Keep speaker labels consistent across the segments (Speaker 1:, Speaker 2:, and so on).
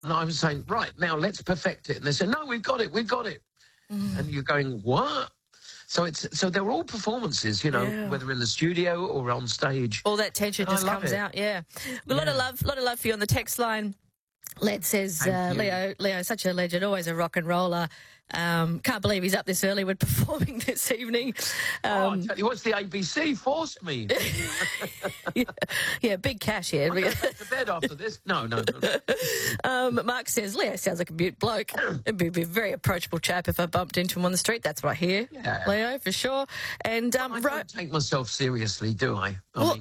Speaker 1: And I was saying, right, now let's perfect it. And they said, no, we've got it. And you're going, what? So they're all performances, whether in the studio or on stage.
Speaker 2: All that tension just comes out, yeah. A lot of love for you on the text line. Led says, Leo, such a legend, always a rock and roller. Can't believe he's up this early when performing this evening.
Speaker 1: I tell you, what's the ABC forced me?
Speaker 2: yeah, big cash here.
Speaker 1: I'm going to bed after this. No.
Speaker 2: Mark says, Leo sounds like a mute bloke. It'd be a very approachable chap if I bumped into him on the street. That's what I hear, Leo, for sure. And
Speaker 1: I don't take myself seriously, do I?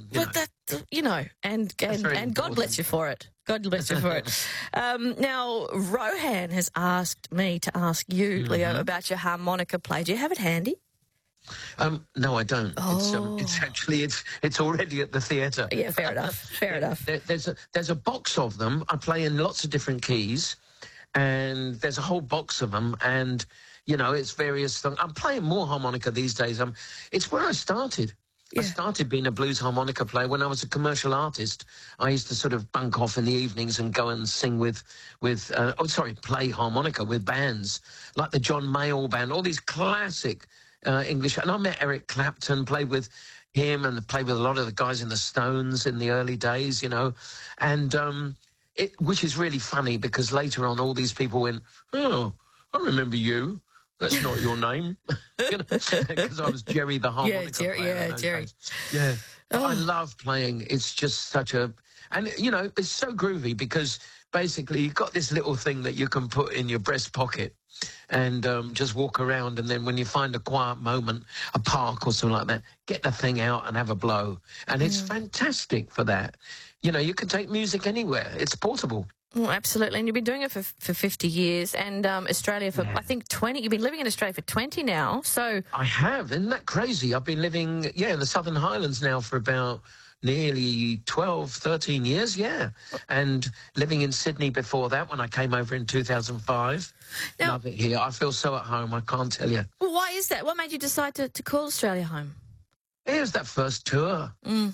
Speaker 2: And God bless you for it. God bless you for it. Now, Rohan has asked me to ask you, Leo, about your harmonica play. Do you have it handy?
Speaker 1: No, I don't. It's already at the theatre.
Speaker 2: Yeah, fair enough.
Speaker 1: There's a box of them. I play in lots of different keys, and there's a whole box of them, and it's various things. I'm playing more harmonica these days. It's where I started. Yeah. I started being a blues harmonica player when I was a commercial artist. I used to sort of bunk off in the evenings and go and sing play harmonica with bands like the John Mayall Band, all these classic English. And I met Eric Clapton, played with him, and played with a lot of the guys in the Stones in the early days, and which is really funny because later on all these people went, oh, I remember you. That's not your name. Because I was Jerry the harmonica player.
Speaker 2: Jerry.
Speaker 1: Yeah. Oh. I love playing. It's just such a... And, it's so groovy because basically you've got this little thing that you can put in your breast pocket and just walk around, and then when you find a quiet moment, a park or something like that, get the thing out and have a blow. And it's fantastic for that. You can take music anywhere. It's portable.
Speaker 2: Oh, absolutely. And you've been doing it for 50 years, and Australia for, I think, 20. You've been living in Australia for 20 now, so...
Speaker 1: I have. Isn't that crazy? I've been living, in the Southern Highlands now for about nearly 12, 13 years, and living in Sydney before that when I came over in 2005. Now, love it here. I feel so at home, I can't tell you.
Speaker 2: Well, why is that? What made you decide to call Australia home?
Speaker 1: It was that first tour in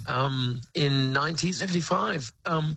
Speaker 1: 1975.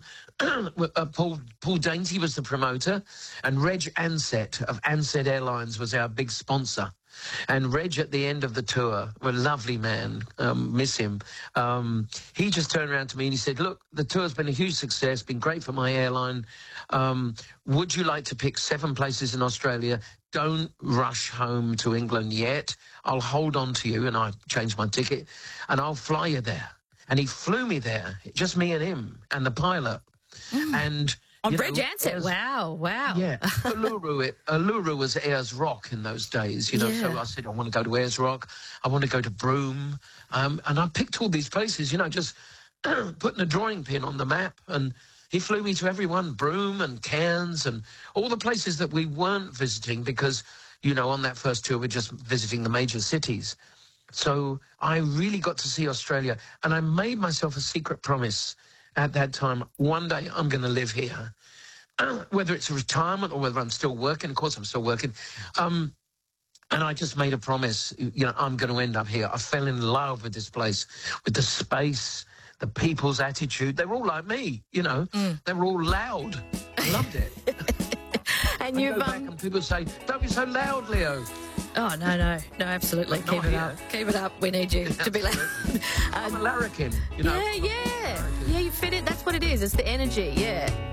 Speaker 1: Paul Dainty was the promoter, and Reg Ansett of Ansett Airlines was our big sponsor. And Reg, at the end of the tour, a lovely man, miss him, he just turned around to me and he said, look, the tour's been a huge success, been great for my airline. Would you like to pick 7 places in Australia? Don't rush home to England yet. I'll hold on to you, and I changed my ticket, and I'll fly you there. And he flew me there, just me and him and the pilot. And...
Speaker 2: On Reg Ansett, wow.
Speaker 1: Yeah, Uluru was Ayers Rock in those days, So I said, I want to go to Ayers Rock, I want to go to Broome, and I picked all these places, just putting a drawing pin on the map, and he flew me to everyone, Broome and Cairns and all the places that we weren't visiting because, on that first tour we're just visiting the major cities. So I really got to see Australia, and I made myself a secret promise at that time. One day I'm going to live here, whether it's a retirement or whether I'm still working. Of course I'm still working. And I just made a promise, I'm going to end up here. I fell in love with this place, with the space, the people's attitude. They were all like me, They were all loud. I loved it.
Speaker 2: And
Speaker 1: I go back and people say, don't be so loud, Leo.
Speaker 2: Oh, no, absolutely. Keep it up. Keep it up. We need you to be loud.
Speaker 1: I'm a larrikin,
Speaker 2: Yeah, you fit in. That's what it is. It's the energy, yeah.